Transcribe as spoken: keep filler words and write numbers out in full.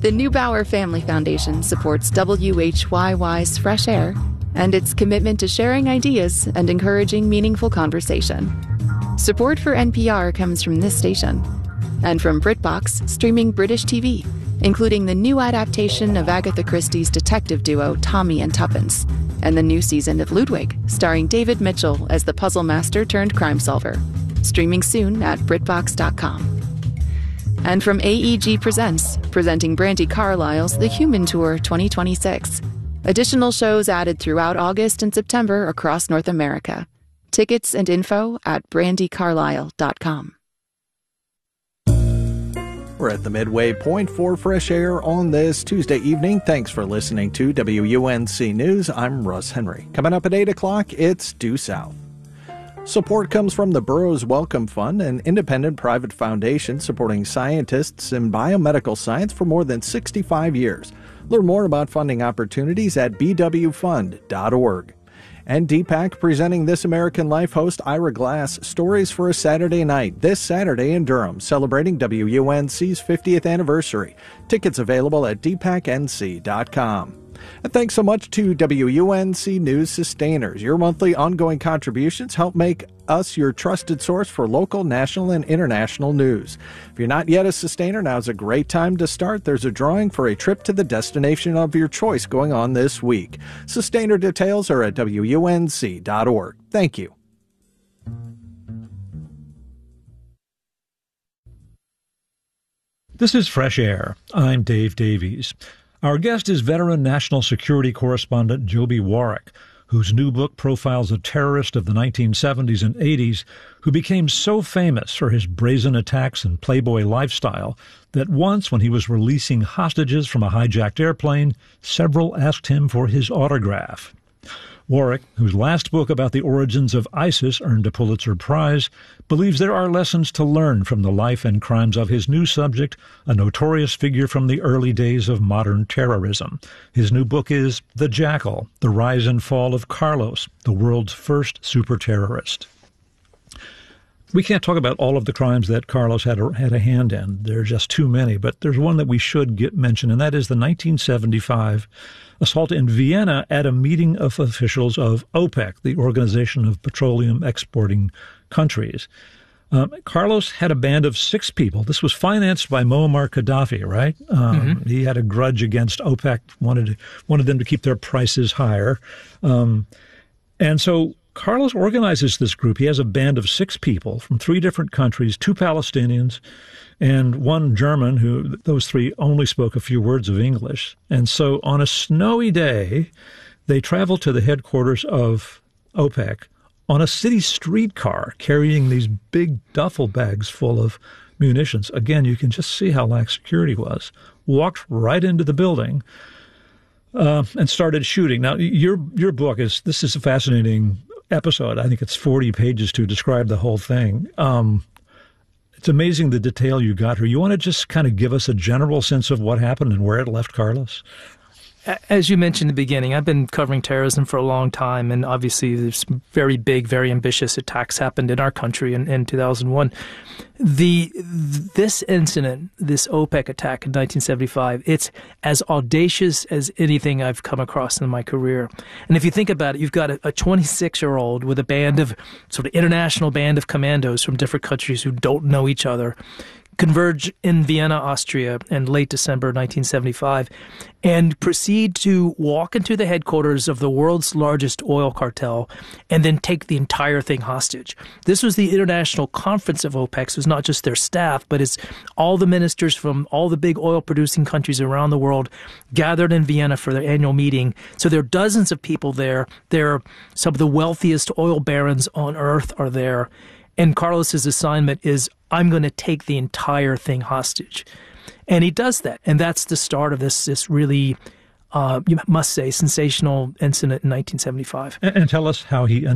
The Neubauer Family Foundation supports W H Y Y's Fresh Air and its commitment to sharing ideas and encouraging meaningful conversation. Support for N P R comes from this station and from BritBox, streaming British T V, including the new adaptation of Agatha Christie's detective duo Tommy and Tuppence, and the new season of Ludwig, starring David Mitchell as the puzzle master turned crime solver. Streaming soon at BritBox dot com. And from A E G Presents, presenting Brandi Carlile's The Human Tour twenty twenty-six. Additional shows added throughout August and September across North America. Tickets and info at Brandi Carlile dot com. We're at the midway point for Fresh Air on this Tuesday evening. Thanks for listening to W U N C News. I'm Russ Henry. Coming up at eight o'clock, it's Due South. Support comes from the Burroughs Wellcome Fund, an independent private foundation supporting scientists in biomedical science for more than sixty-five years. Learn more about funding opportunities at b w fund dot org. And D PAC presenting This American Life host Ira Glass Stories for a Saturday Night this Saturday in Durham, celebrating W U N C's fiftieth anniversary. Tickets available at d pac n c dot com. And thanks so much to W U N C News Sustainers. Your monthly ongoing contributions help make us your trusted source for local, national, and international news. If you're not yet a sustainer, now's a great time to start. There's a drawing for a trip to the destination of your choice going on this week. Sustainer details are at w u n c dot org. Thank you. This is Fresh Air. I'm Dave Davies. Our guest is veteran national security correspondent Joby Warrick, whose new book profiles a terrorist of the nineteen seventies and eighties who became so famous for his brazen attacks and playboy lifestyle that once, when he was releasing hostages from a hijacked airplane, several asked him for his autograph. Warrick, whose last book about the origins of ISIS earned a Pulitzer Prize, believes there are lessons to learn from the life and crimes of his new subject, a notorious figure from the early days of modern terrorism. His new book is The Jackal, The Rise and Fall of Carlos, the world's first super-terrorist. We can't talk about all of the crimes that Carlos had a, had a hand in. There are just too many, but there's one that we should get mentioned, and that is the nineteen seventy-five assault in Vienna at a meeting of officials of OPEC, the Organization of Petroleum Exporting Countries. Um, Carlos had a band of six people. This was financed by Muammar Gaddafi, right? Um, mm-hmm. He had a grudge against OPEC, wanted wanted them to keep their prices higher. Um, and so Carlos organizes this group. He has a band of six people from three different countries, two Palestinians, and one German, who those three only spoke a few words of English. And so on a snowy day, they travel to the headquarters of OPEC on a city streetcar carrying these big duffel bags full of munitions. Again, you can just see how lax security was. Walked right into the building uh, and started shooting. Now, your your book is, this is a fascinating episode. I think it's forty pages to describe the whole thing. Um, It's amazing the detail you got here. You want to just kind of give us a general sense of what happened and where it left Carlos? As you mentioned in the beginning, I've been covering terrorism for a long time, and obviously there's very big, very ambitious attacks happened in our country in, in two thousand one. The this incident, this OPEC attack in nineteen seventy-five, it's as audacious as anything I've come across in my career. And if you think about it, you've got a twenty-six-year-old with a band of sort of international band of commandos from different countries who don't know each other, converge in Vienna, Austria in late December nineteen seventy-five, and proceed to walk into the headquarters of the world's largest oil cartel and then take the entire thing hostage. This was the International Conference of OPEC. So it's not just their staff, but it's all the ministers from all the big oil-producing countries around the world gathered in Vienna for their annual meeting. So there are dozens of people there. There are some of the wealthiest oil barons on earth are there. And Carlos's assignment is, I'm going to take the entire thing hostage. And he does that. And that's the start of this this really, uh, you must say, sensational incident in nineteen seventy-five. And, and tell us how he